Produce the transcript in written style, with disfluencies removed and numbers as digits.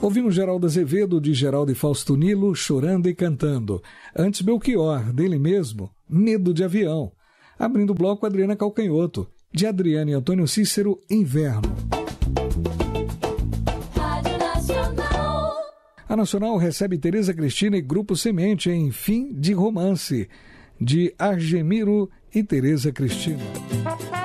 Ouvimos Geraldo Azevedo, de Geraldo e Fausto Nilo, Chorando e Cantando. Antes, Belchior, dele mesmo, Medo de Avião. Abrindo o bloco, Adriana Calcanhoto, de Adriana e Antônio Cícero, Inverno. A Nacional recebe Tereza Cristina e Grupo Semente em Fim de Romance, de Argemiro e Tereza Cristina.